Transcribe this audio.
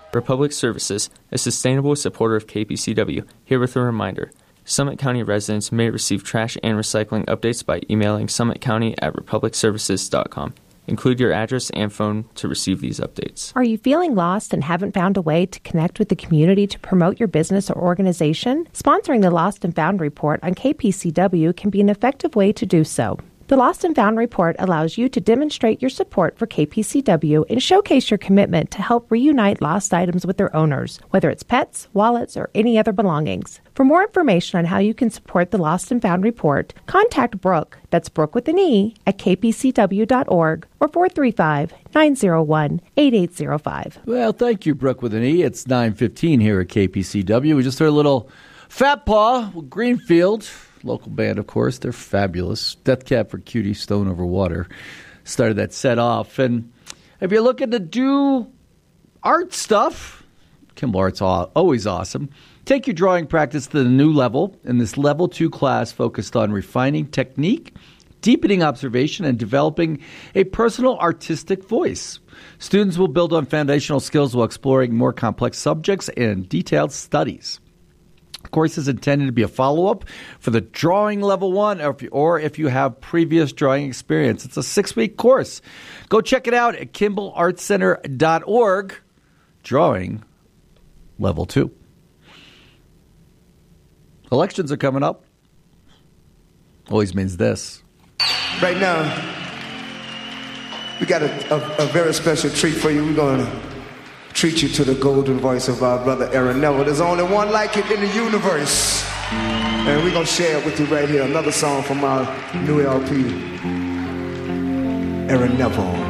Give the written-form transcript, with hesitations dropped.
Republic Services, a sustainable supporter of KPCW, here with a reminder. Summit County residents may receive trash and recycling updates by emailing summitcounty@republicservices.com. Include your address and phone to receive these updates. Are you feeling lost and haven't found a way to connect with the community to promote your business or organization? Sponsoring the Lost and Found Report on KPCW can be an effective way to do so. The Lost and Found Report allows you to demonstrate your support for KPCW and showcase your commitment to help reunite lost items with their owners, whether it's pets, wallets, or any other belongings. For more information on how you can support the Lost and Found Report, contact Brooke, that's Brooke with an E, at kpcw.org or 435-901-8805. Well, thank you, Brooke with an E. It's 9:15 here at KPCW. We just heard a little Fat Paw, Greenfield. Local band, of course. They're fabulous. Death Cab for Cutie, Stone Over Water started that set off. And if you're looking to do art stuff, Kimball Art's always awesome. Take your drawing practice to the new level in this Level 2 class focused on refining technique, deepening observation, and developing a personal artistic voice. Students will build on foundational skills while exploring more complex subjects and detailed studies. The course is intended to be a follow-up for the Drawing Level 1 or if you have previous drawing experience. It's a 6-week course. Go check it out at KimballArtCenter.org. Drawing Level 2. Elections are coming up. Always means this. Right now, we got a very special treat for you. We're going to treat you to the golden voice of our brother Aaron Neville. There's only one like it in the universe. And we're going to share it with you right here. Another song from our new LP, Aaron Neville.